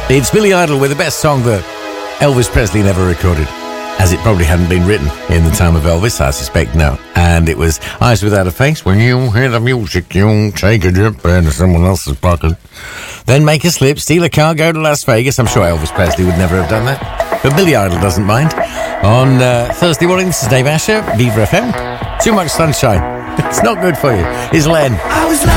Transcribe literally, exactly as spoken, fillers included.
It's Billy Idol with the best song that Elvis Presley never recorded, as it probably hadn't been written in the time of Elvis, I suspect now. And it was Eyes Without a Face. When you hear the music, you take a dip into someone else's pocket. Then make a slip, steal a car, go to Las Vegas. I'm sure Elvis Presley would never have done that, but Billy Idol doesn't mind. On uh, Thursday morning, this is Dave Asher, Viva F M. Too much sunshine. It's not good for you. It's Len. I was